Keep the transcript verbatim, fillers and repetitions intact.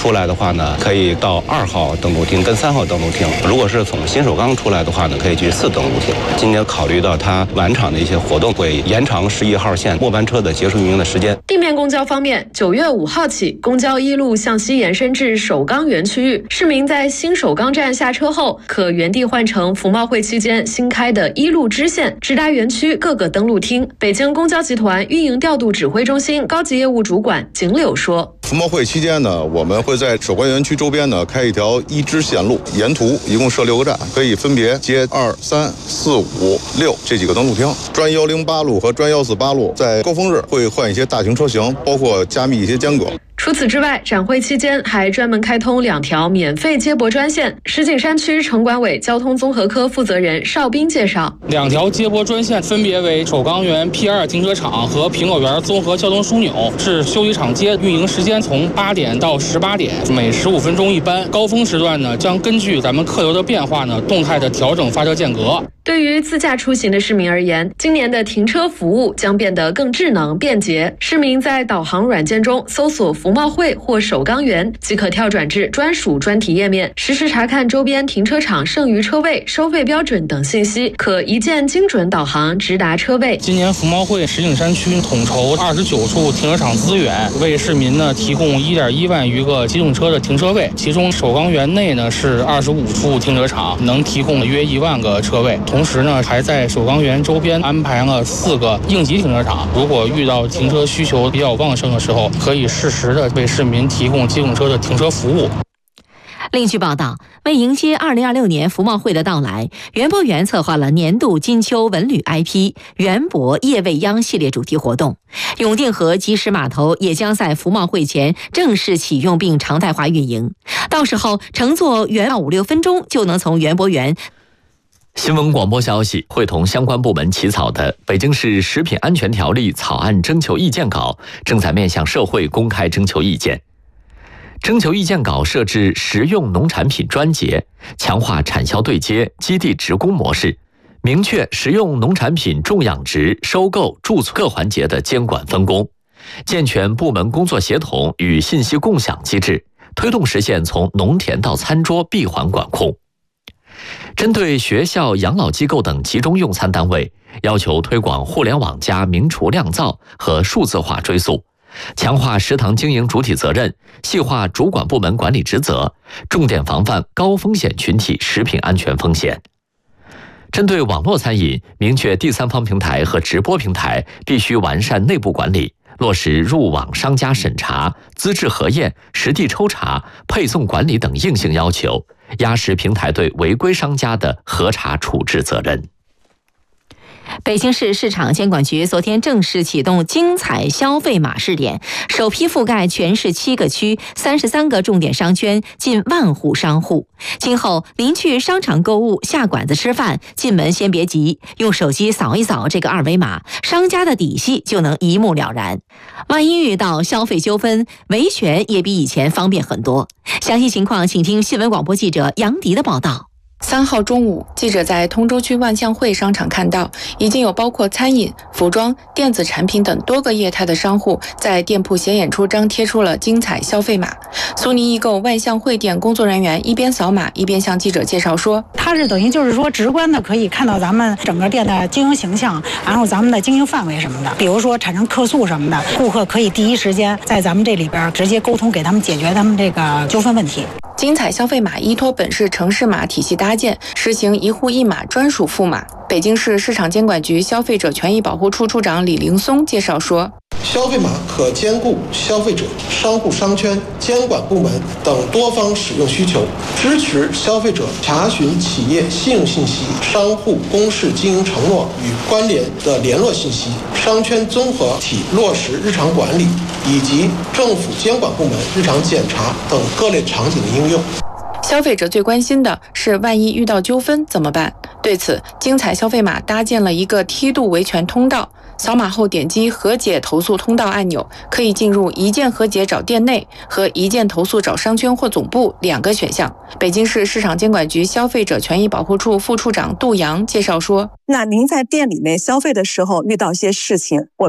出来的话呢，可以到二号登陆厅跟三号登陆厅；如果是从新首钢出来的话呢，可以去四登陆厅。今年考虑到它晚场的一些活动，会延长十一号线末班车的结束运营的时间。 地面公交方面，九月五号起，公交一路向西延伸至首钢园区域，市民在新首钢站下车后，可原地换乘服贸会期间新开的一路支线，直达园区各个登陆厅。北京公交集团运营调度指挥中心高级业务主管景柳说：“ 服贸会期间呢，我们会在首钢园区周边呢开一条一支线路，沿途一共设六个站，可以分别接二、三、四、五、六这几个登陆厅。专幺零八路和专幺四八路在高峰日会换一些大型车型，包括加密一些间隔。” 除此之外，展会期间还专门开通两条免费接驳专线。石景山区城管委交通综合科负责人邵斌介绍， 两条接驳专线分别为首钢园 P 二 停车场和苹果园综合交通枢纽至修理厂街，运营时间从八点到十八点，每十五分钟一班。高峰时段呢，将根据咱们客流的变化呢，动态的调整发车间隔。 对于自驾出行的市民而言，今年的停车服务将变得更智能便捷。市民在导航软件中搜索服贸会或首钢园，即可跳转至专属专题页面，实时查看周边停车场剩余车位、收费标准等信息，可一键精准导航直达车位。 今年服贸会石景山区统筹二十九处停车场资源，为市民呢提供一点一万余个机动车的停车位，其中首钢园内呢是二十五处停车场，能提供约一万个车位。同时呢，还在首钢园周边安排了四个应急停车场。如果遇到停车需求比较旺盛的时候，可以适时的为市民提供机动车的停车服务。 另据报道，为迎接二零二六年服贸会的到来，园博园策划了年度金秋文旅 I P 园博夜未央系列主题活动。永定河即时码头也将在服贸会前正式启用并常态化运营，到时候乘坐园五六分钟就能从园博园。 新闻广播消息，会同相关部门起草的《北京市食品安全条例》草案征求意见稿正在面向社会公开征求意见。征求意见稿设置食用农产品专节，强化产销对接、基地职工模式，明确食用农产品种养殖、收购、贮存各环节的监管分工，健全部门工作协同与信息共享机制，推动实现从农田到餐桌闭环管控。针对学校、养老机构等集中用餐单位，要求推广互联网加明厨亮灶和数字化追溯，强化食堂经营主体责任，细化主管部门管理职责，重点防范高风险群体食品安全风险。针对网络餐饮，明确第三方平台和直播平台必须完善内部管理，落实入网商家审查、资质核验、实地抽查、配送管理等硬性要求，压实平台对违规商家的核查处置责任。 北京市市场监管局昨天正式启动精彩消费码试点，首批覆盖全市七个区、三十三个重点商圈，近万户商户。今后临去商场购物、下馆子吃饭，进门先别急，用手机扫一扫这个二维码，商家的底细就能一目了然。万一遇到消费纠纷，维权也比以前方便很多。详细情况，请听新闻广播记者杨迪的报道。 三号中午，记者在通州区万象汇商场看到，已经有包括餐饮、服装、电子产品等多个业态的商户在店铺显眼处张贴出了精彩消费码。苏宁易购万象汇店工作人员一边扫码一边向记者介绍说， 它是等于就是说直观的可以看到咱们整个店的经营形象，然后咱们的经营范围什么的，比如说产生客诉什么的，顾客可以第一时间在咱们这里边直接沟通，给他们解决他们这个纠纷问题。 精彩消费码依托本市城市码体系搭建，实行一户一码专属付码。北京市市场监管局消费者权益保护处处长李凌松介绍说， 消费码可兼顾消费者、商户商圈、监管部门等多方使用需求，支持消费者查询企业信用信息、商户公示经营承诺与关联的联络信息、商圈综合体落实日常管理，以及政府监管部门日常检查等各类场景的应用。 消费者最关心的是，万一遇到纠纷怎么办？对此，精彩消费码搭建了一个梯度维权通道，扫码后点击和解投诉通道按钮，可以进入一键和解找店内和一键投诉找商圈或总部两个选项。北京市市场监管局消费者权益保护处副处长杜阳介绍说， 那您在店里面消费的时候遇到一些事情，我